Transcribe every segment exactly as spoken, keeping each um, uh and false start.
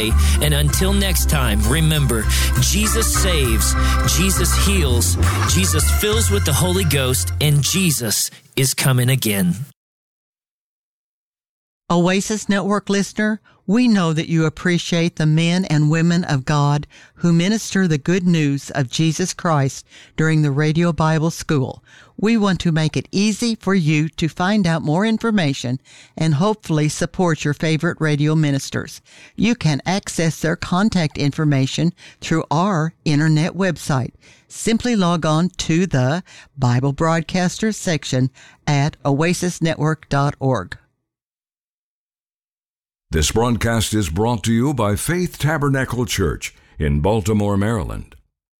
And until next time, remember, Jesus saves, Jesus heals, Jesus fills with the Holy Ghost, and Jesus is coming again. Oasis Network listener, we know that you appreciate the men and women of God who minister the good news of Jesus Christ during the Radio Bible School. We want to make it easy for you to find out more information and hopefully support your favorite radio ministers. You can access their contact information through our internet website. Simply log on to the Bible Broadcasters section at oasis network dot org. This broadcast is brought to you by Faith Tabernacle Church in Baltimore, Maryland.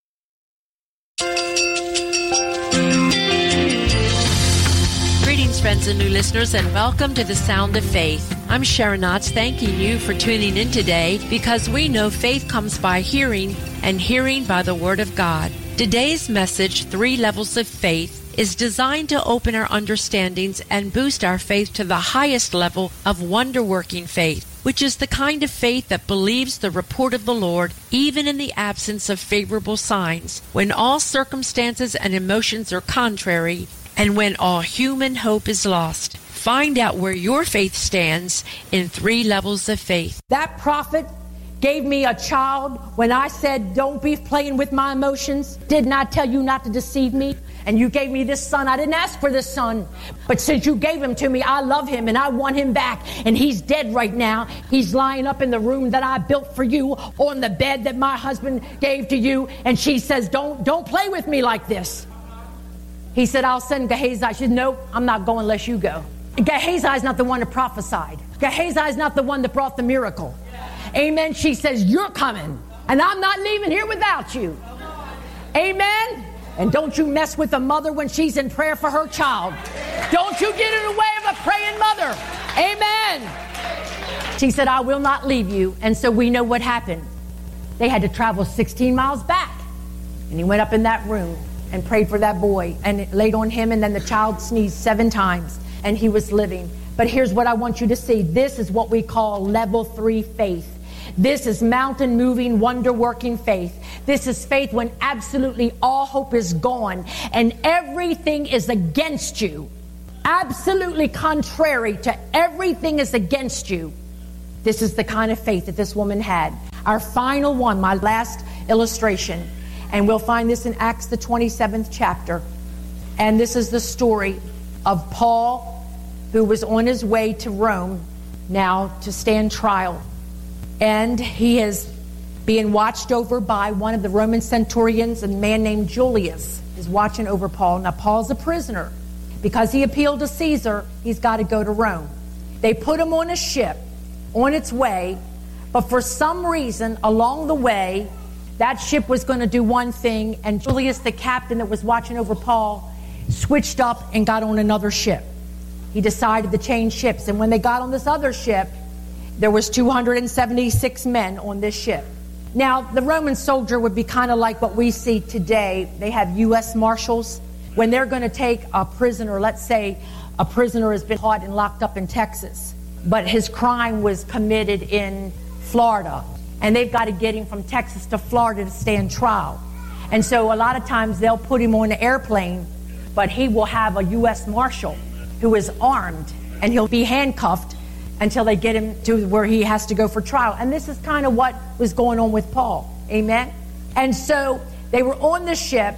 Greetings, friends and new listeners, and welcome to the Sound of Faith. I'm Sharon Knotts, thanking you for tuning in today, because we know faith comes by hearing, and hearing by the Word of God. Today's message, Three Levels of Faith, is designed to open our understandings and boost our faith to the highest level of wonder-working faith, which is the kind of faith that believes the report of the Lord even in the absence of favorable signs, when all circumstances and emotions are contrary, and when all human hope is lost. Find out where your faith stands in Three Levels of Faith. That prophet gave me a child when I said, don't be playing with my emotions. Did not tell you not to deceive me. And you gave me this son. I didn't ask for this son. But since you gave him to me, I love him and I want him back. And he's dead right now. He's lying up in the room that I built for you, on the bed that my husband gave to you. And she says, don't, don't play with me like this. He said, I'll send Gehazi. She said, no, I'm not going unless you go. Gehazi is not the one that prophesied. Gehazi is not the one that brought the miracle. Amen. She says, you're coming. And I'm not leaving here without you. Amen. And don't you mess with a mother when she's in prayer for her child. Don't you get in the way of a praying mother. Amen. She said, I will not leave you. And so we know what happened. They had to travel sixteen miles back. And he went up in that room and prayed for that boy and laid on him. And then the child sneezed seven times and he was living. But here's what I want you to see. This is what we call level three faith. This is mountain-moving, wonder-working faith. This is faith when absolutely all hope is gone and everything is against you. Absolutely contrary to everything is against you. This is the kind of faith that this woman had. Our final one, my last illustration, and we'll find this in Acts, the twenty-seventh chapter. And this is the story of Paul, who was on his way to Rome now to stand trial. And he is being watched over by one of the Roman centurions, a man named Julius is watching over Paul. Now, Paul's a prisoner. Because he appealed to Caesar, he's got to go to Rome. They put him on a ship on its way, but for some reason along the way, that ship was going to do one thing, and Julius, the captain that was watching over Paul, switched up and got on another ship. He decided to change ships, and when they got on this other ship, there was two hundred seventy-six men on this ship. Now, the Roman soldier would be kind of like what we see today. They have U S Marshals. When they're going to take a prisoner, let's say a prisoner has been caught and locked up in Texas, but his crime was committed in Florida, and they've got to get him from Texas to Florida to stand trial. And so a lot of times they'll put him on an airplane, but he will have a U S Marshal who is armed, and he'll be handcuffed until they get him to where he has to go for trial. And this is kind of what was going on with Paul. Amen? And so they were on the ship,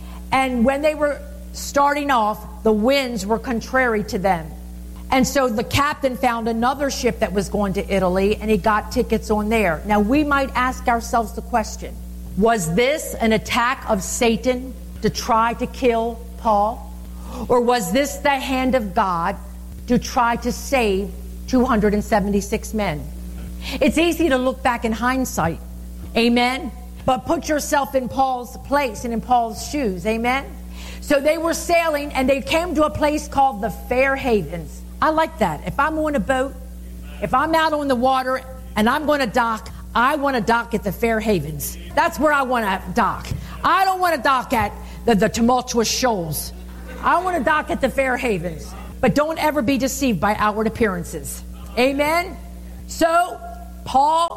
and when they were starting off, the winds were contrary to them. And so the captain found another ship that was going to Italy, and he got tickets on there. Now, we might ask ourselves the question, was this an attack of Satan to try to kill Paul? Or was this the hand of God to try to save two hundred seventy-six men? It's easy to look back in hindsight, amen? But put yourself in Paul's place and in Paul's shoes, amen? So they were sailing, and they came to a place called the Fair Havens. I like that. If I'm on a boat, if I'm out on the water and I'm going to dock, I want to dock at the Fair Havens. That's where I want to dock. I don't want to dock at the, the tumultuous shoals. I want to dock at the Fair Havens. But don't ever be deceived by outward appearances. Amen? So, Paul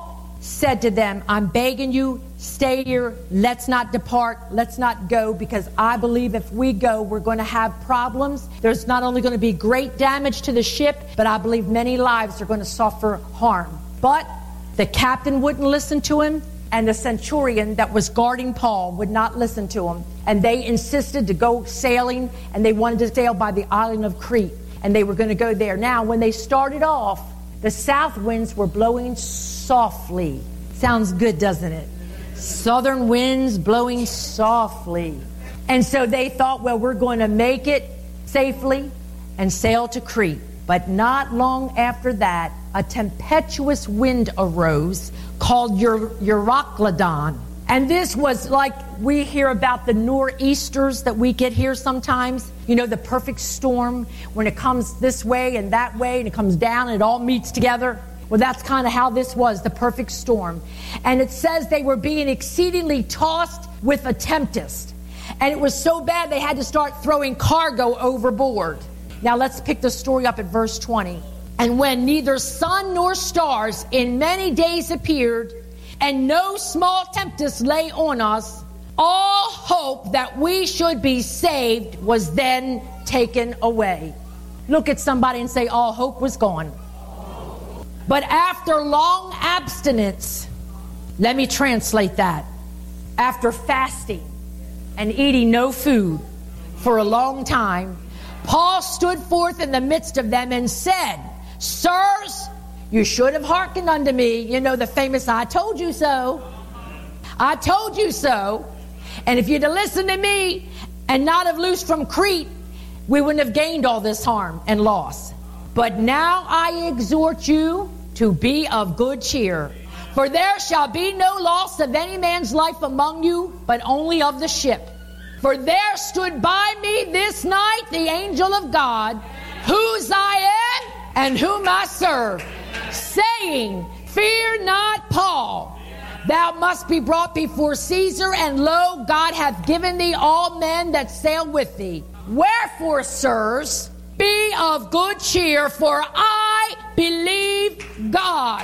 said to them, I'm begging you, stay here. Let's not depart. Let's not go, because I believe if we go, we're going to have problems. There's not only going to be great damage to the ship, but I believe many lives are going to suffer harm. But the captain wouldn't listen to him, and the centurion that was guarding Paul would not listen to him. And they insisted to go sailing, and they wanted to sail by the island of Crete, and they were going to go there. Now, when they started off, the south winds were blowing softly. Sounds good, doesn't it? Southern winds blowing softly. And so they thought, well, we're going to make it safely and sail to Crete. But not long after that, a tempestuous wind arose called Eur- Euroclydon. And this was like we hear about the nor'easters that we get here sometimes. You know, the perfect storm when it comes this way and that way and it comes down and it all meets together. Well, that's kind of how this was, the perfect storm. And it says they were being exceedingly tossed with a tempest. And it was so bad they had to start throwing cargo overboard. Now let's pick the story up at verse twenty. And when neither sun nor stars in many days appeared, and no small tempest lay on us, all hope that we should be saved was then taken away. Look at somebody and say, all hope was gone. But after long abstinence, let me translate that. After fasting and eating no food for a long time, Paul stood forth in the midst of them and said, Sirs, you should have hearkened unto me. You know the famous, I told you so. I told you so. And if you'd have listened to me and not have loosed from Crete, we wouldn't have gained all this harm and loss. But now I exhort you to be of good cheer. For there shall be no loss of any man's life among you, but only of the ship. For there stood by me this night the angel of God, whose I am and whom I serve, saying, Fear not, Paul. Thou must be brought before Caesar, and lo, God hath given thee all men that sail with thee. Wherefore, sirs, be of good cheer, for I believe God.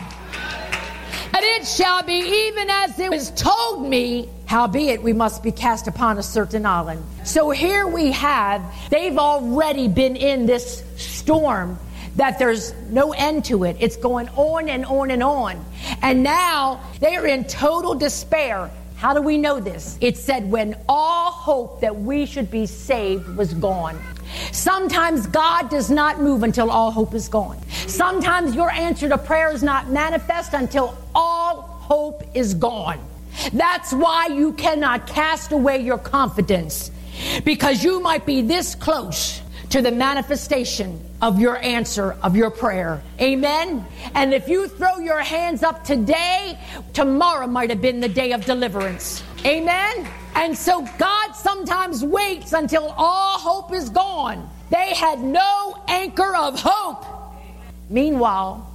And it shall be even as it was told me, howbeit we must be cast upon a certain island. So here we have, they've already been in this storm that there's no end to it. It's going on and on and on. And now they're in total despair. How do we know this? It said when all hope that we should be saved was gone. Sometimes God does not move until all hope is gone. Sometimes your answer to prayer is not manifest until all hope is gone. That's why you cannot cast away your confidence, because you might be this close to the manifestation of your answer of your prayer. Amen? And if you throw your hands up today, tomorrow might have been the day of deliverance. Amen? And so God sometimes waits until all hope is gone. They had no anchor of hope. Meanwhile,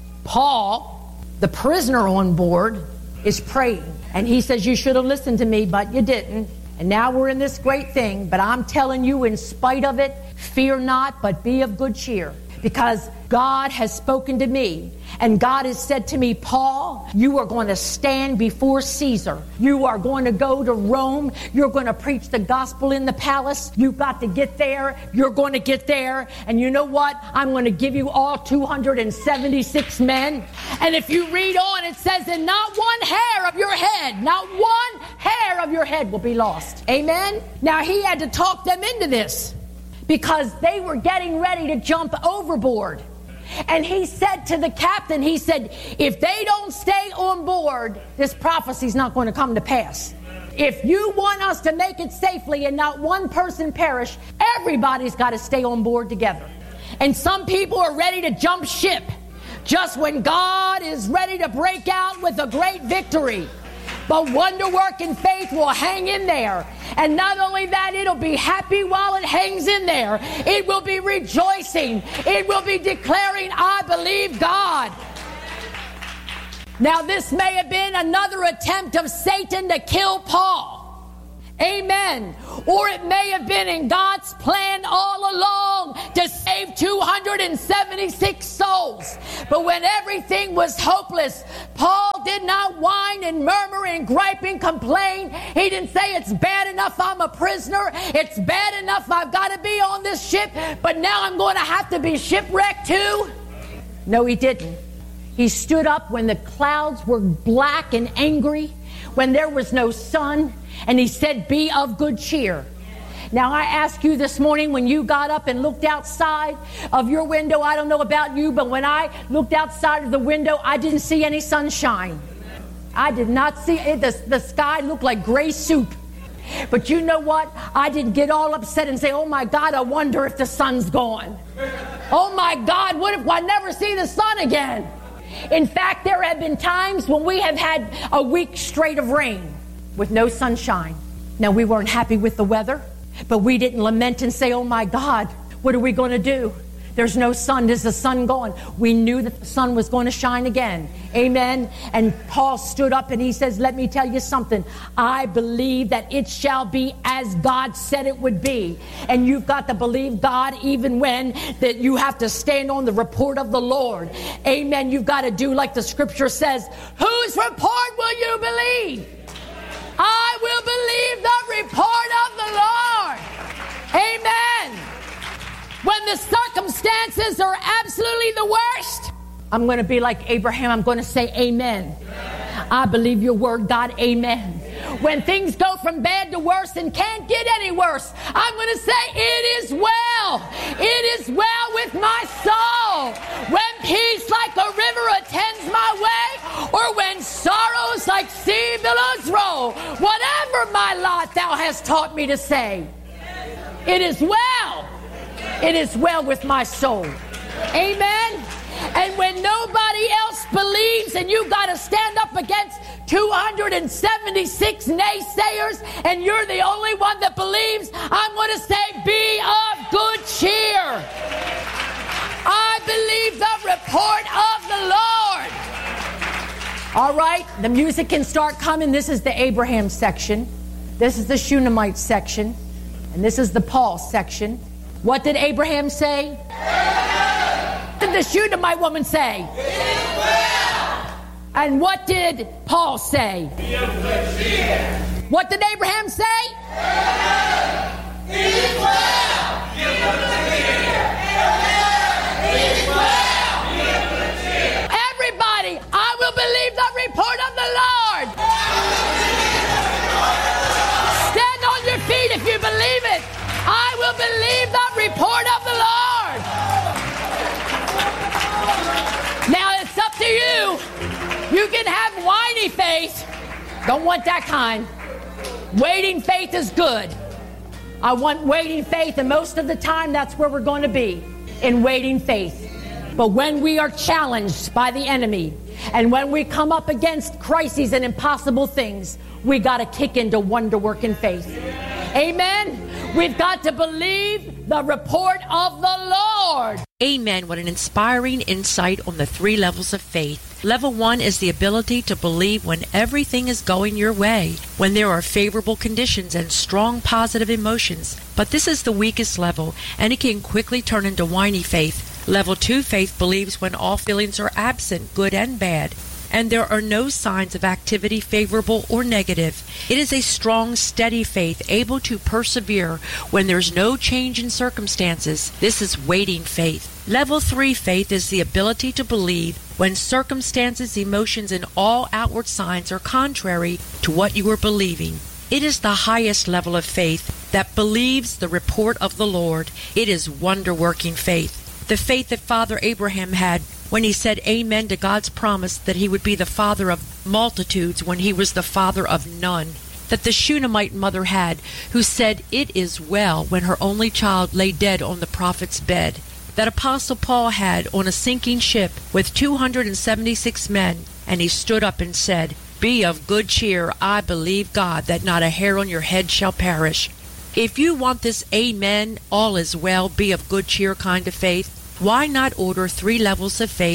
Paul, the prisoner on board, is praying. And he says, you should have listened to me, but you didn't. And now we're in this great thing. But I'm telling you, in spite of it, fear not, but be of good cheer. Because God has spoken to me. And God has said to me, Paul, you are going to stand before Caesar. You are going to go to Rome. You're going to preach the gospel in the palace. You've got to get there. You're going to get there. And you know what? I'm going to give you all two hundred seventy-six men. And if you read on, it says that not one hair of your head, not one hair of your head will be lost. Amen? Now, he had to talk them into this, because they were getting ready to jump overboard. And he said to the captain, he said, if they don't stay on board, this prophecy's not going to come to pass. If you want us to make it safely and not one person perish, everybody's got to stay on board together. And some people are ready to jump ship just when God is ready to break out with a great victory. But wonder-working faith will hang in there. And not only that, it'll be happy while it hangs in there. It will be rejoicing. It will be declaring, I believe God. Now, this may have been another attempt of Satan to kill Paul. Amen. Or it may have been in God's plan all along to save two hundred seventy-six souls. But when everything was hopeless, Paul did not whine and murmur and gripe and complain. He didn't say, it's bad enough I'm a prisoner. It's bad enough I've got to be on this ship, but now I'm going to have to be shipwrecked too. No, he didn't. He stood up when the clouds were black and angry, when there was no sun, and he said, be of good cheer. Now, I ask you this morning, when you got up and looked outside of your window, I don't know about you, but when I looked outside of the window, I didn't see any sunshine. I did not see it. The, the sky looked like gray soup. But you know what? I didn't get all upset and say, oh my God, I wonder if the sun's gone. Oh my God, what if I never see the sun again? In fact, there have been times when we have had a week straight of rain with no sunshine. Now, we weren't happy with the weather, but we didn't lament and say, oh my God, what are we going to do? There's no sun. Is the sun gone? We knew that the sun was going to shine again. Amen. And Paul stood up and he says, let me tell you something. I believe that it shall be as God said it would be. And you've got to believe God even when that you have to stand on the report of the Lord. Amen. You've got to do like the scripture says, whose report will you believe? I will believe the report of the Lord. Amen. When the circumstances are absolutely the worst, I'm going to be like Abraham. I'm going to say amen. I believe your word, God. Amen. When things go from bad to worse and can't get any worse, I'm going to say it is well. It is well with my soul. When peace like a river attends my way, or when sorrows like sea billows roll, whatever my lot thou hast taught me to say, it is well. It is well with my soul. Amen. And when nobody else believes and you've got to stand up against two hundred seventy-six naysayers and you're the only one that believes, I'm going to say, be of good cheer. I believe the report of the Lord. All right, the music can start coming. This is the Abraham section. This is the Shunammite section. And this is the Paul section. What did Abraham say? What did the Shunammite woman say? And what did Paul say? What did Abraham say? Everybody, I will believe the report of the Lord. Stand on your feet if you believe it. I will believe the report of the Lord. Now it's up to you. You can have whiny faith. Don't want that kind. Waiting faith is good. I want waiting faith, and most of the time that's where we're going to be, in waiting faith. But when we are challenged by the enemy, and when we come up against crises and impossible things, we got to kick into wonder-working faith. Amen. We've got to believe the report of the Lord. Amen. What an inspiring insight on the three levels of faith. Level one is the ability to believe when everything is going your way, when there are favorable conditions and strong positive emotions. But this is the weakest level, and it can quickly turn into whiny faith. Level two faith believes when all feelings are absent, good and bad, and there are no signs of activity, favorable or negative. It is a strong, steady faith, able to persevere when there's no change in circumstances. This is waiting faith. Level three faith is the ability to believe when circumstances, emotions, and all outward signs are contrary to what you are believing. It is the highest level of faith that believes the report of the Lord. It is wonder-working faith. The faith that Father Abraham had when he said amen to God's promise that he would be the father of multitudes when he was the father of none. That the Shunammite mother had, who said, it is well, when her only child lay dead on the prophet's bed. That Apostle Paul had on a sinking ship with two hundred seventy-six men, and he stood up and said, be of good cheer, I believe God, that not a hair on your head shall perish. If you want this amen, all is well, be of good cheer kind of faith, why not order three levels of faith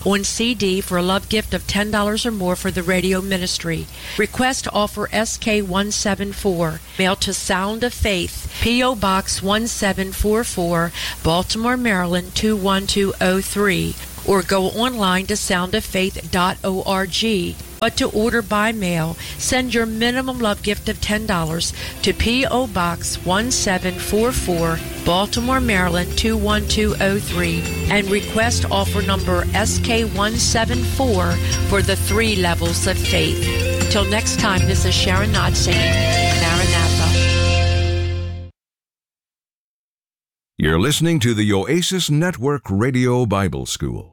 on C D for a love gift of ten dollars or more for the radio ministry. Request offer S K one seven four. Mail to Sound of Faith, P O. Box one seven four four, Baltimore, Maryland two one two oh three. Or go online to sound of faith dot org. But to order by mail, send your minimum love gift of ten dollars to P O. Box one seven four four, Baltimore, Maryland two one two oh three, and request offer number S K one seven four for the three levels of faith. Till next time, this is Sharon Knott saying, Maranatha. You're listening to the Oasis Network Radio Bible School.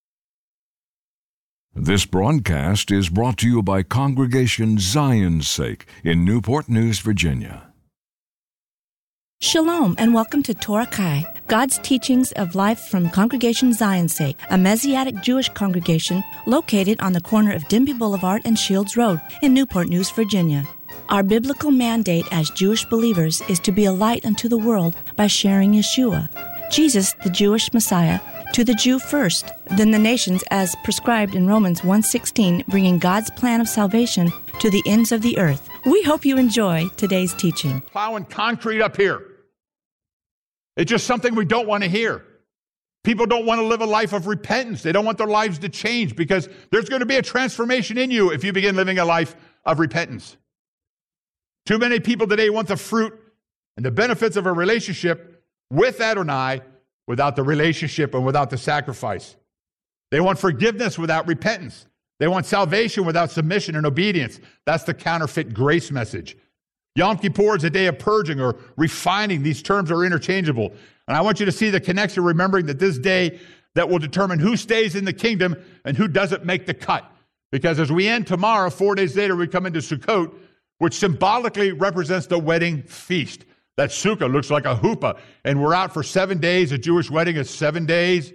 This broadcast is brought to you by Congregation Zion's Sake in Newport News, Virginia. Shalom and welcome to Torah Kai, God's teachings of life from Congregation Zion's Sake, a Messianic Jewish congregation located on the corner of Denby Boulevard and Shields Road in Newport News, Virginia. Our biblical mandate as Jewish believers is to be a light unto the world by sharing Yeshua, Jesus, the Jewish Messiah, to the Jew first, then the nations as prescribed in Romans one sixteen, bringing God's plan of salvation to the ends of the earth. We hope you enjoy today's teaching. Plowing concrete up here. It's just something we don't want to hear. People don't want to live a life of repentance. They don't want their lives to change because there's going to be a transformation in you if you begin living a life of repentance. Too many people today want the fruit and the benefits of a relationship with Adonai without the relationship and without the sacrifice. They want forgiveness without repentance. They want salvation without submission and obedience. That's the counterfeit grace message. Yom Kippur is a day of purging or refining. These terms are interchangeable. And I want you to see the connection, remembering that this day that will determine who stays in the kingdom and who doesn't make the cut. Because as we end tomorrow, four days later, we come into Sukkot, which symbolically represents the wedding feast. That sukkah looks like a huppah, and we're out for seven days. A Jewish wedding is seven days.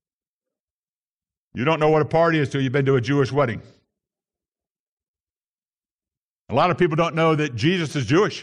You don't know what a party is till you've been to a Jewish wedding. A lot of people don't know that Jesus is Jewish.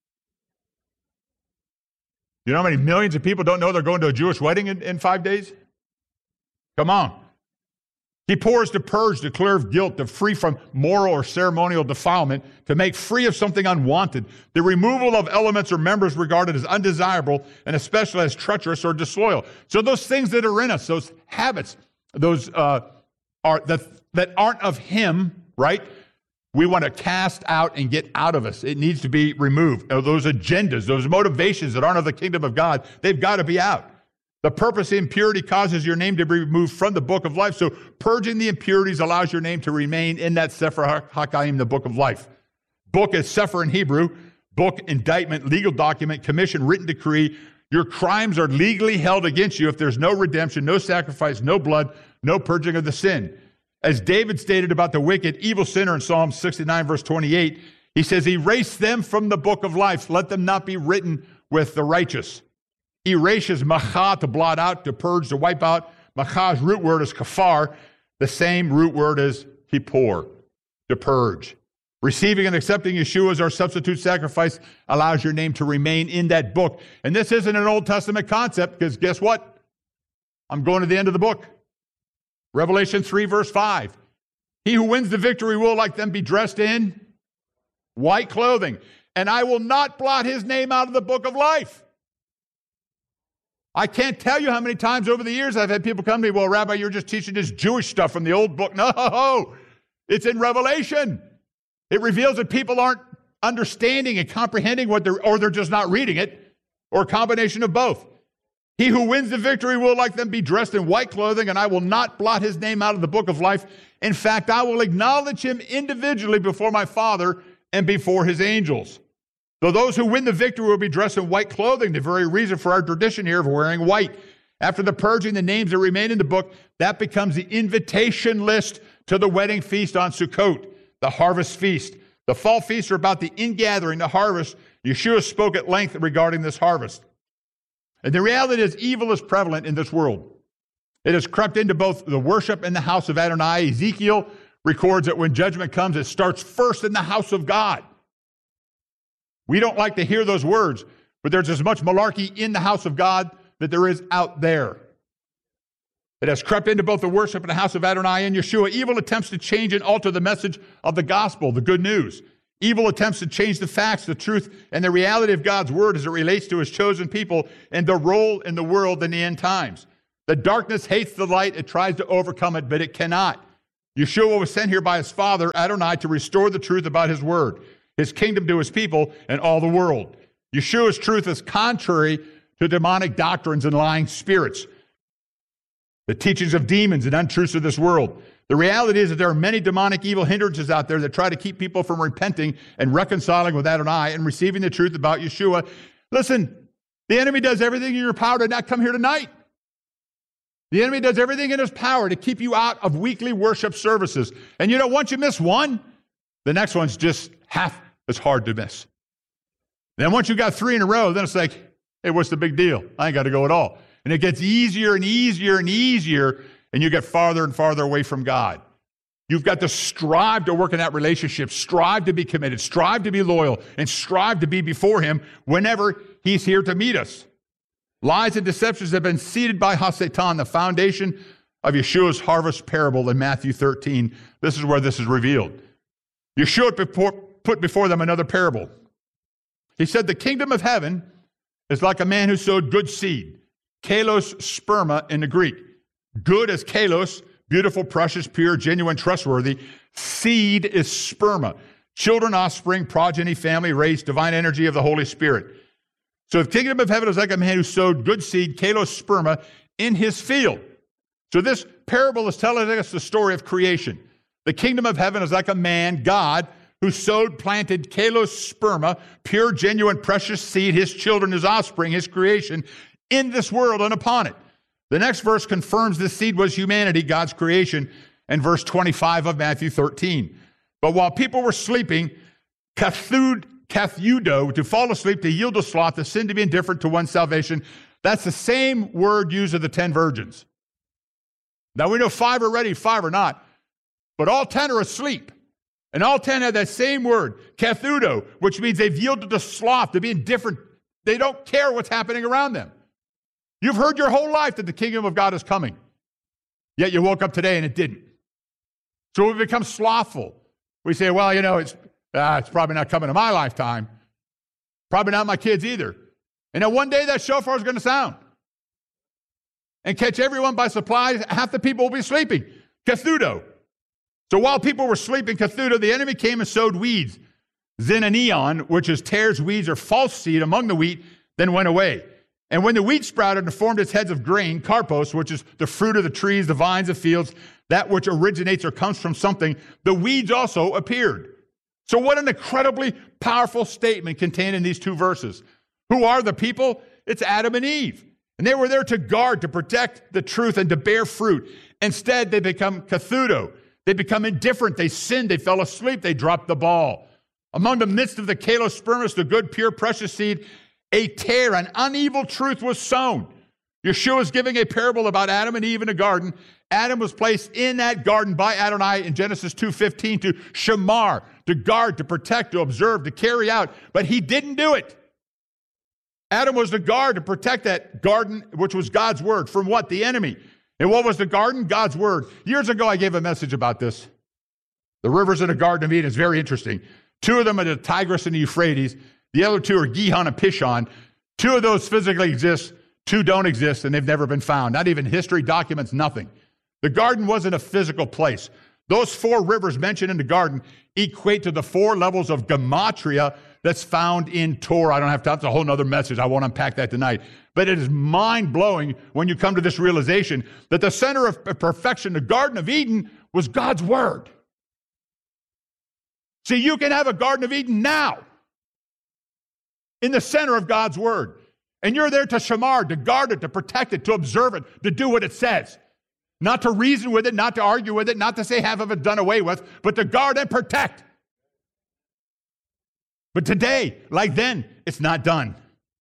You know how many millions of people don't know they're going to a Jewish wedding in, in five days? Come on. Kippur is to purge, to clear of guilt, to free from moral or ceremonial defilement, to make free of something unwanted, the removal of elements or members regarded as undesirable, and especially as treacherous or disloyal. So those things that are in us, those habits, those uh, are that that aren't of Him, right? We want to cast out and get out of us. It needs to be removed. Those agendas, those motivations that aren't of the kingdom of God, they've got to be out. The purpose of impurity causes your name to be removed from the book of life. So purging the impurities allows your name to remain in that Sefer HaChaim, the book of life. Book is Sefer in Hebrew. Book, indictment, legal document, commission, written decree. Your crimes are legally held against you if there's no redemption, no sacrifice, no blood, no purging of the sin. As David stated about the wicked, evil sinner in Psalm sixty-nine, verse twenty-eight, he says, erase them from the book of life. Let them not be written with the righteous. Erase is macha, to blot out, to purge, to wipe out. Macha's root word is kafar. The same root word as kippur, to purge. Receiving and accepting Yeshua as our substitute sacrifice allows your name to remain in that book. And this isn't an Old Testament concept, because guess what? I'm going to the end of the book. Revelation three, verse five. He who wins the victory will, like them, be dressed in white clothing, and I will not blot his name out of the book of life. I can't tell you how many times over the years I've had people come to me, well, Rabbi, you're just teaching this Jewish stuff from the old book. No, it's in Revelation. It reveals that people aren't understanding and comprehending what they're, or they're just not reading it, or a combination of both. He who wins the victory will, like them, be dressed in white clothing, and I will not blot his name out of the book of life. In fact, I will acknowledge him individually before my Father and before his angels. So those who win the victory will be dressed in white clothing, the very reason for our tradition here of wearing white. After the purging, the names that remain in the book, that becomes the invitation list to the wedding feast on Sukkot, the harvest feast. The fall feasts are about the ingathering, the harvest. Yeshua spoke at length regarding this harvest. And the reality is evil is prevalent in this world. It has crept into both the worship and the house of Adonai. Ezekiel records that when judgment comes, it starts first in the house of God. We don't like to hear those words, but there's as much malarkey in the house of God that there is out there. It has crept into both the worship and the house of Adonai and Yeshua. Evil attempts to change and alter the message of the gospel, the good news. Evil attempts to change the facts, the truth, and the reality of God's word as it relates to his chosen people and their role in the world in the end times. The darkness hates the light. It tries to overcome it, but it cannot. Yeshua was sent here by his Father, Adonai, to restore the truth about his word, his kingdom to his people, and all the world. Yeshua's truth is contrary to demonic doctrines and lying spirits, the teachings of demons and untruths of this world. The reality is that there are many demonic evil hindrances out there that try to keep people from repenting and reconciling with Adonai and receiving the truth about Yeshua. Listen, the enemy does everything in your power to not come here tonight. The enemy does everything in his power to keep you out of weekly worship services. And you know, once you miss one, the next one's just half as hard to miss. Then once you got three in a row, then it's like, hey, what's the big deal? I ain't got to go at all. And it gets easier and easier and easier, and you get farther and farther away from God. You've got to strive to work in that relationship, strive to be committed, strive to be loyal, and strive to be before him whenever he's here to meet us. Lies and deceptions have been seeded by Hasatan, the foundation of Yeshua's harvest parable in Matthew thirteen. This is where this is revealed. Yeshua put before them another parable. He said, the kingdom of heaven is like a man who sowed good seed. Kalos sperma in the Greek. Good is kalos, beautiful, precious, pure, genuine, trustworthy. Seed is sperma. Children, offspring, progeny, family, race, divine energy of the Holy Spirit. So the kingdom of heaven is like a man who sowed good seed, kalos sperma, in his field. So this parable is telling us the story of creation. The kingdom of heaven is like a man, God, who sowed, planted kalos sperma, pure, genuine, precious seed, his children, his offspring, his creation, in this world and upon it. The next verse confirms this seed was humanity, God's creation, in verse twenty-five of Matthew thirteen. But while people were sleeping, kathud, kathudo, to fall asleep, to yield to sloth, to sin, to be indifferent to one's salvation, that's the same word used of the ten virgins. Now we know five are ready, five are not, but all ten are asleep. And all ten have that same word, kathudo, which means they've yielded to sloth, to be indifferent. They don't care what's happening around them. You've heard your whole life that the kingdom of God is coming, yet you woke up today and it didn't. So we become slothful. We say, well, you know, it's, ah, it's probably not coming in my lifetime. Probably not my kids either. And then one day that shofar is going to sound and catch everyone by surprise. Half the people will be sleeping. Kathudo. So while people were sleeping, Kathudo, the enemy came and sowed weeds. Zenanion, which is tares, weeds, or false seed among the wheat, then went away. And when the wheat sprouted and formed its heads of grain, karpos, which is the fruit of the trees, the vines of fields, that which originates or comes from something, the weeds also appeared. So what an incredibly powerful statement contained in these two verses. Who are the people? It's Adam and Eve. And they were there to guard, to protect the truth, and to bear fruit. Instead, they become kathudo. They become indifferent. They sinned. They fell asleep. They dropped the ball. Among the midst of the kalospermus, the good, pure, precious seed, a tare, an uneven truth was sown. Yeshua is giving a parable about Adam and Eve in the garden. Adam was placed in that garden by Adonai in Genesis two fifteen to shamar, to guard, to protect, to observe, to carry out. But he didn't do it. Adam was to guard, to protect that garden, which was God's word. From what? The enemy. And what was the garden? God's word. Years ago, I gave a message about this. The rivers in the Garden of Eden is very interesting. Two of them are the Tigris and the Euphrates. The other two are Gihon and Pishon. Two of those physically exist. Two don't exist, and they've never been found. Not even history documents, nothing. The garden wasn't a physical place. Those four rivers mentioned in the garden equate to the four levels of gematria that's found in Torah. I don't have time. That's a whole other message. I won't unpack that tonight. But it is mind-blowing when you come to this realization that the center of perfection, the Garden of Eden, was God's word. See, you can have a Garden of Eden now in the center of God's word. And you're there to shamar, to guard it, to protect it, to observe it, to do what it says. Not to reason with it, not to argue with it, not to say half of it done away with, but to guard and protect. But today, like then, it's not done.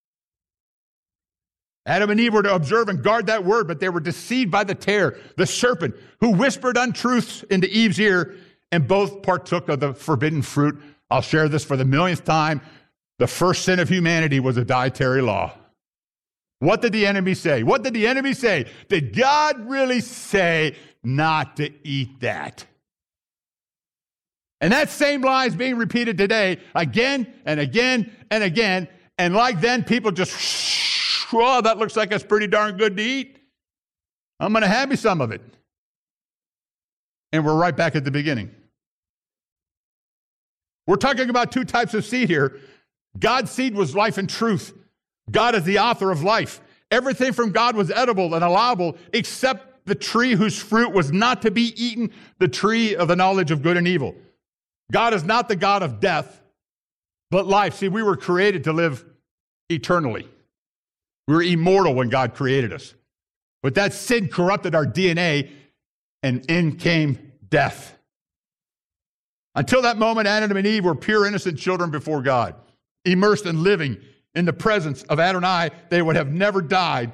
Adam and Eve were to observe and guard that word, but they were deceived by the tare, the serpent, who whispered untruths into Eve's ear, and both partook of the forbidden fruit. I'll share this for the millionth time. The first sin of humanity was a dietary law. What did the enemy say? What did the enemy say? Did God really say not to eat that? And that same lie is being repeated today again and again and again. And like then, people just, oh, that looks like it's pretty darn good to eat. I'm going to have me some of it. And we're right back at the beginning. We're talking about two types of seed here. God's seed was life and truth. God is the author of life. Everything from God was edible and allowable except the tree whose fruit was not to be eaten, the tree of the knowledge of good and evil. God is not the God of death, but life. See, we were created to live eternally. We were immortal when God created us. But that sin corrupted our D N A, and in came death. Until that moment, Adam and Eve were pure, innocent children before God, immersed and living in the presence of Adonai. They would have never died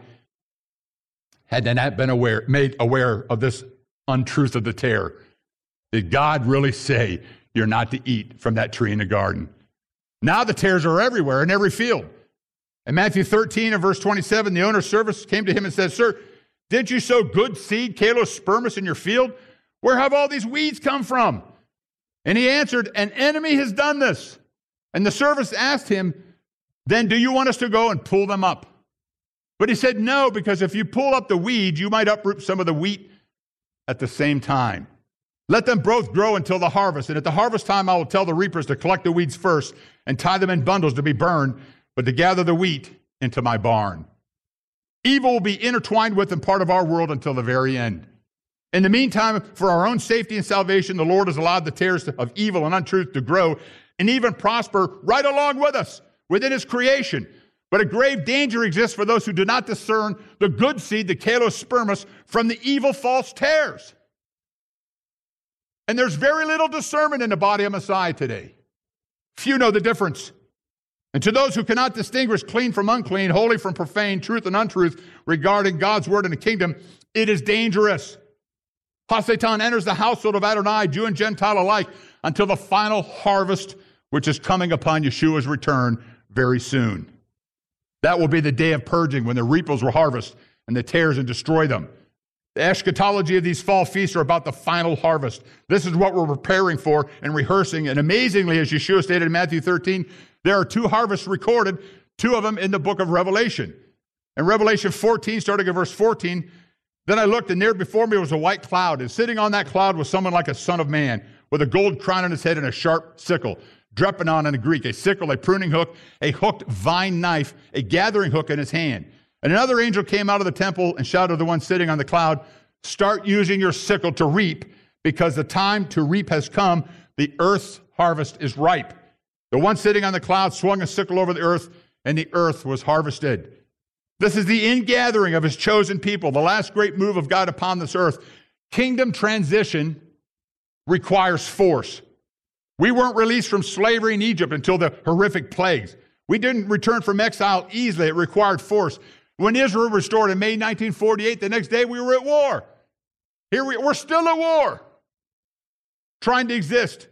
had they not been aware, made aware of this untruth of the tear. Did God really say you're not to eat from that tree in the garden? Now the tares are everywhere in every field. In Matthew thirteen and verse twenty-seven, the owner's servant came to him and said, "Sir, didn't you sow good seed, Calospermus, in your field? Where have all these weeds come from?" And he answered, "An enemy has done this." And the servants asked him, "Then do you want us to go and pull them up?" But he said, "No, because if you pull up the weeds, you might uproot some of the wheat at the same time. Let them both grow until the harvest. And at the harvest time, I will tell the reapers to collect the weeds first and tie them in bundles to be burned, but to gather the wheat into my barn." Evil will be intertwined with and part of our world until the very end. In the meantime, for our own safety and salvation, the Lord has allowed the tares of evil and untruth to grow and even prosper right along with us within his creation. But a grave danger exists for those who do not discern the good seed, the Calospermus, from the evil false tares. And there's very little discernment in the body of Messiah today. Few know the difference. And to those who cannot distinguish clean from unclean, holy from profane, truth and untruth regarding God's word and the kingdom, it is dangerous. Hasatan enters the household of Adonai, Jew and Gentile alike, until the final harvest, which is coming upon Yeshua's return very soon. That will be the day of purging, when the reapers will harvest and the tares and destroy them. The eschatology of these fall feasts are about the final harvest. This is what we're preparing for and rehearsing. And amazingly, as Yeshua stated in Matthew thirteen, there are two harvests recorded, two of them in the book of Revelation. In Revelation fourteen, starting at verse fourteen, "Then I looked, and there before me was a white cloud, and sitting on that cloud was someone like a son of man, with a gold crown on his head and a sharp sickle." Drepanon in the Greek, a sickle, a pruning hook, a hooked vine knife, a gathering hook in his hand. And another angel came out of the temple and shouted to the one sitting on the cloud, "Start using your sickle to reap, because the time to reap has come. The earth's harvest is ripe." The one sitting on the cloud swung a sickle over the earth, and the earth was harvested. This is the ingathering of his chosen people, the last great move of God upon this earth. Kingdom transition requires force. We weren't released from slavery in Egypt until the horrific plagues. We didn't return from exile easily. It required force. When Israel was restored in May nineteen forty-eight, the next day we were at war. Here we, we're still at war, trying to exist.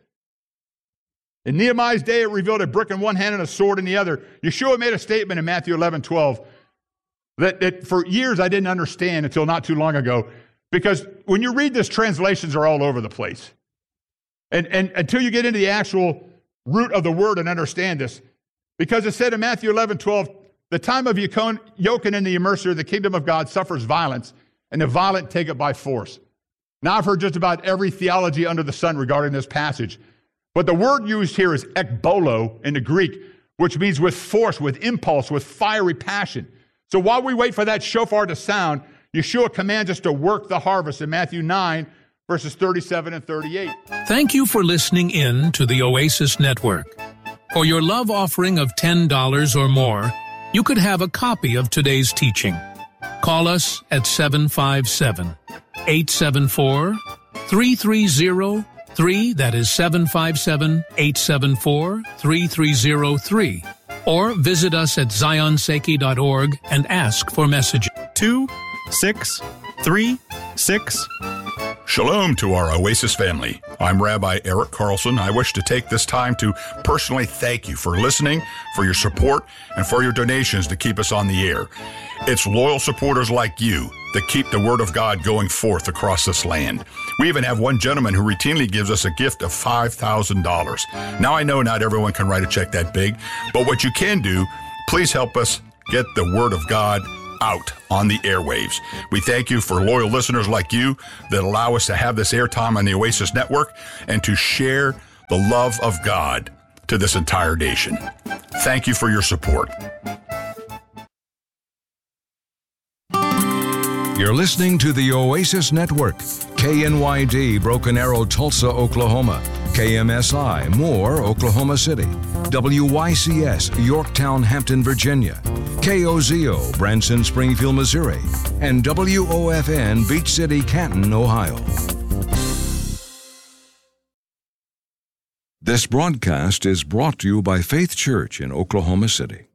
In Nehemiah's day, it revealed a brick in one hand and a sword in the other. Yeshua made a statement in Matthew eleven twelve that, that for years I didn't understand until not too long ago, because when you read this, translations are all over the place. And, and until you get into the actual root of the word and understand this, because it said in Matthew eleven twelve, "The time of yoking in the immerser, the kingdom of God suffers violence, and the violent take it by force." Now, I've heard just about every theology under the sun regarding this passage, but the word used here is ekbolo in the Greek, which means with force, with impulse, with fiery passion. So while we wait for that shofar to sound, Yeshua commands us to work the harvest in Matthew nine, verses thirty-seven and thirty-eight. Thank you for listening in to the Oasis Network. For your love offering of ten dollars or more, you could have a copy of today's teaching. Call us at seven five seven, eight seven four, three three zero three, that is seven five seven, eight seven four, three three zero three, or visit us at zion seiki dot org and ask for messages. two six three six Shalom to our Oasis family. I'm Rabbi Eric Carlson. I wish to take this time to personally thank you for listening, for your support, and for your donations to keep us on the air. It's loyal supporters like you that keep the Word of God going forth across this land. We even have one gentleman who routinely gives us a gift of five thousand dollars. Now, I know not everyone can write a check that big, but what you can do, please help us get the Word of God out on the airwaves. We thank you for loyal listeners like you that allow us to have this airtime on the Oasis Network and to share the love of God to this entire nation. Thank you for your support. You're listening to the Oasis Network, K N Y D, Broken Arrow, Tulsa, Oklahoma, K M S I, Moore, Oklahoma City, W Y C S, Yorktown, Hampton, Virginia, K O Z O, Branson, Springfield, Missouri, and W O F N, Beach City, Canton, Ohio. This broadcast is brought to you by Faith Church in Oklahoma City.